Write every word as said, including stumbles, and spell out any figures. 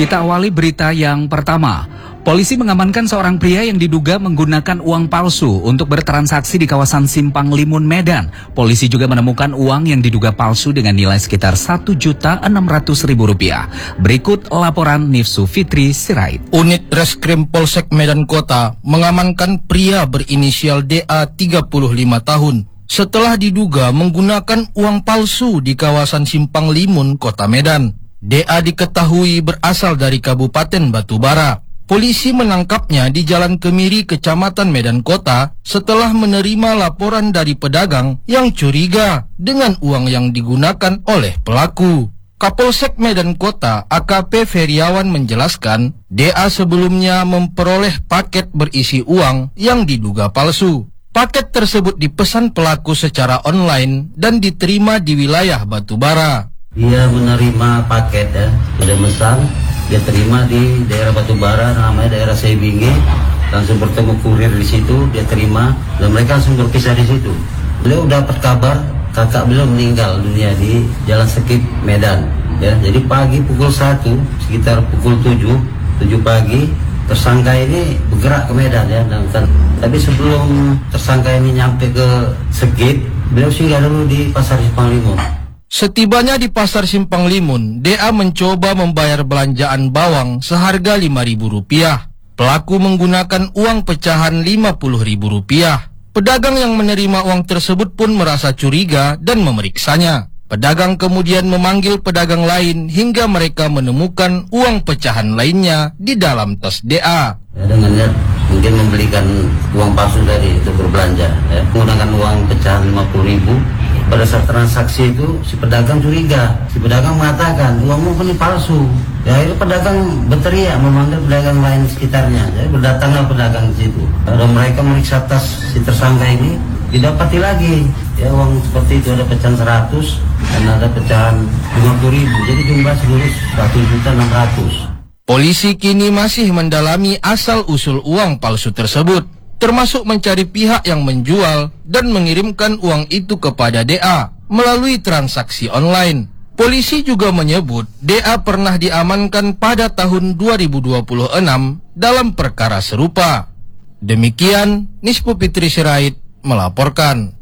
Kita awali berita yang pertama. Polisi mengamankan seorang pria yang diduga menggunakan uang palsu untuk bertransaksi di kawasan Simpang Limun, Medan. Polisi juga menemukan uang yang diduga palsu dengan nilai sekitar satu juta enam ratus ribu rupiah. Berikut laporan Nifsu Fitri Sirait. Unit Reskrim Polsek Medan Kota mengamankan pria berinisial D A tiga puluh lima tahun setelah diduga menggunakan uang palsu di kawasan Simpang Limun, Kota Medan. D A diketahui berasal dari Kabupaten Batubara. Polisi menangkapnya di Jalan Kemiri, Kecamatan Medan Kota setelah menerima laporan dari pedagang yang curiga dengan uang yang digunakan oleh pelaku. Kapolsek Medan Kota A K P Feriawan menjelaskan, D A sebelumnya memperoleh paket berisi uang yang diduga palsu. Paket tersebut dipesan pelaku secara online dan diterima di wilayah Batubara. Dia menerima paket ya, sudah mesan, dia terima di daerah Batubara, namanya daerah Sebinge, langsung bertemu kurir di situ, dia terima, dan mereka langsung berpisah di situ. Beliau dapat kabar kakak beliau meninggal dunia di Jalan Sekip, Medan. Ya, jadi pagi pukul satu, sekitar pukul tujuh, tujuh pagi, tersangka ini bergerak ke Medan ya, dan kan, tapi sebelum tersangka ini nyampe ke Sekip, beliau singgah dulu di Pasar Simpang Limun. Setibanya di Pasar Simpang Limun, D A mencoba membayar belanjaan bawang seharga lima ribu rupiah. Pelaku menggunakan uang pecahan lima puluh ribu rupiah. Pedagang yang menerima uang tersebut pun merasa curiga dan memeriksanya. Pedagang kemudian memanggil pedagang lain hingga mereka menemukan uang pecahan lainnya di dalam tas D A. Ya, dengan niat mungkin membelikan uang palsu tadi untuk berbelanja, ya, menggunakan uang pecahan lima puluh ribu. Pada saat transaksi itu si pedagang curiga, si pedagang mengatakan uangmu ini palsu. Ya, itu pedagang berteriak memanggil pedagang lain sekitarnya. Jadi berdatanglah pedagang di situ. Dan mereka meriksa tas si tersangka ini, didapati lagi ya uang seperti itu, ada pecahan seratus dan ada pecahan lima puluh ribu. Jadi jumlah seluruh satu juta enam ratus. Polisi kini masih mendalami asal-usul uang palsu tersebut, termasuk mencari pihak yang menjual dan mengirimkan uang itu kepada D A melalui transaksi online. Polisi juga menyebut D A pernah diamankan pada tahun dua ribu dua puluh enam dalam perkara serupa. Demikian, Nifsu Fitri Sirait melaporkan.